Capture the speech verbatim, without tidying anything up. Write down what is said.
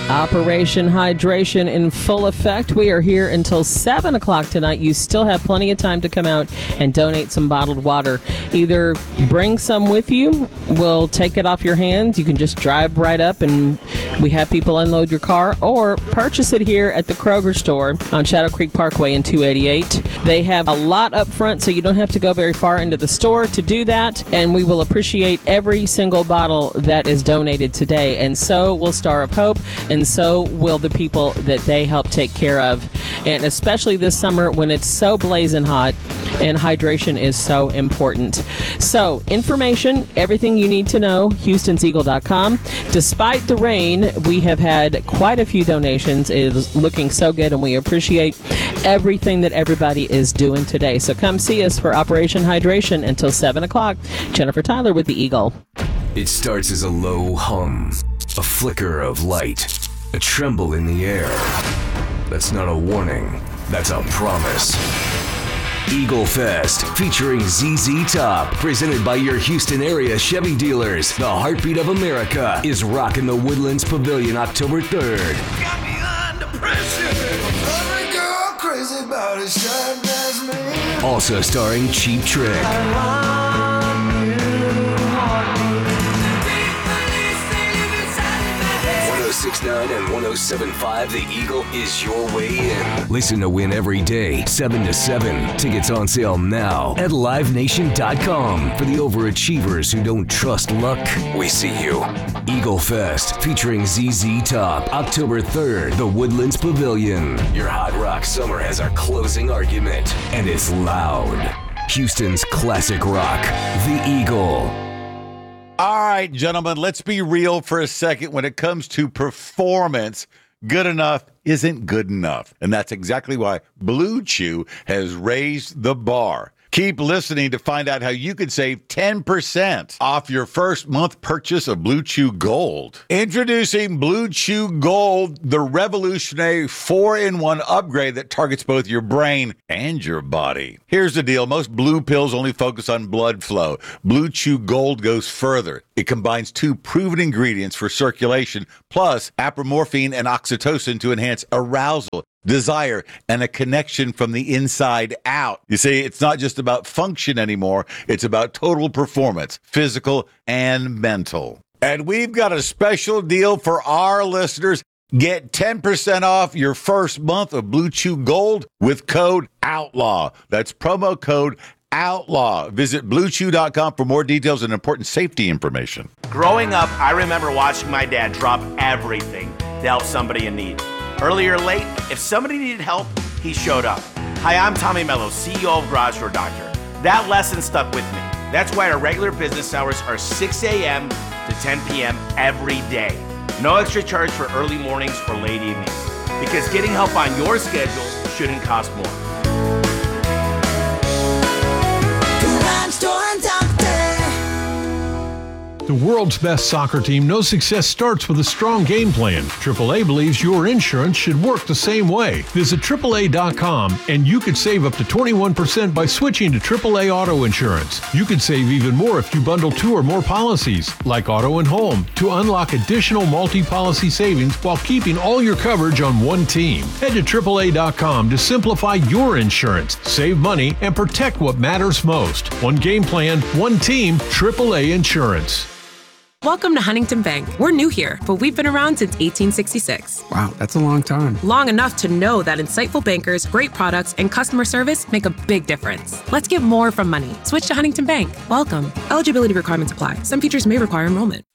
Operation Hydration in full effect. We are here until seven o'clock tonight. You still have plenty of time to come out and donate some bottled water. Either bring some with you. We'll take it off your hands. You can just drive right up and we have people unload your car, or purchase it here at the Kroger store on Shadow Creek Parkway in two eighty-eight. They have a lot up front, so you don't have to go very far into the store to do that. And we will appreciate every single bottle that is donated today. And so will Star of Hope. And so will the people that they help take care of. And especially this summer when it's so blazing hot and hydration is so important. So information, everything you need to know, Houstons Eagle dot com. Despite the rain, we have had quite a few donations. It is looking so good, and we appreciate everything that everybody is doing today. So come see us for Operation Hydration until seven o'clock. Jennifer Tyler with the Eagle. It starts as a low hum, a flicker of light, a tremble in the air. That's not a warning, that's a promise. Eagle Fest, featuring Z Z Top, presented by your Houston area Chevy dealers. The heartbeat of America is rocking the Woodlands Pavilion October third. Got me under pressure. Every girl crazy about it, sharp as me. Also starring Cheap Trick. one oh six point nine and one oh seven point five, The Eagle is your way in. Listen to Win every day, seven to seven. Tickets on sale now at live nation dot com. For the overachievers who don't trust luck, we see you. Eagle Fest, featuring Z Z Top, October third, the Woodlands Pavilion. Your hot rock summer has our closing argument, and it's loud. Houston's classic rock, The Eagle. All right, gentlemen, let's be real for a second. When it comes to performance, good enough isn't good enough. And that's exactly why Blue Chew has raised the bar. Keep listening to find out how you can save ten percent off your first month purchase of Blue Chew Gold. Introducing Blue Chew Gold, the revolutionary four in one upgrade that targets both your brain and your body. Here's the deal. Most blue pills only focus on blood flow. Blue Chew Gold goes further. It combines two proven ingredients for circulation, plus apomorphine and oxytocin to enhance arousal, desire, and a connection from the inside out. You see, it's not just about function anymore. It's about total performance, physical and mental. And we've got a special deal for our listeners. Get ten percent off your first month of Blue Chew Gold with code OUTLAW. That's promo code OUTLAW. Visit blue chew dot com for more details and important safety information. Growing up, I remember watching my dad drop everything to help somebody in need. Early or late, if somebody needed help, he showed up. Hi, I'm Tommy Mello, C E O of Garage Door Doctor. That lesson stuck with me. That's why our regular business hours are six a.m. to ten p.m. every day. No extra charge for early mornings or late evenings. Because getting help on your schedule shouldn't cost more. Garage Door Doctor. The world's best soccer team knows success starts with a strong game plan. triple A believes your insurance should work the same way. Visit triple A dot com and you could save up to twenty-one percent by switching to triple A Auto Insurance. You could save even more if you bundle two or more policies, like auto and home, to unlock additional multi-policy savings while keeping all your coverage on one team. Head to triple A dot com to simplify your insurance, save money, and protect what matters most. One game plan, one team, triple A Insurance. Welcome to Huntington Bank. We're new here, but we've been around since eighteen sixty-six. Wow, that's a long time. Long enough to know that insightful bankers, great products, and customer service make a big difference. Let's get more from money. Switch to Huntington Bank. Welcome. Eligibility requirements apply. Some features may require enrollment.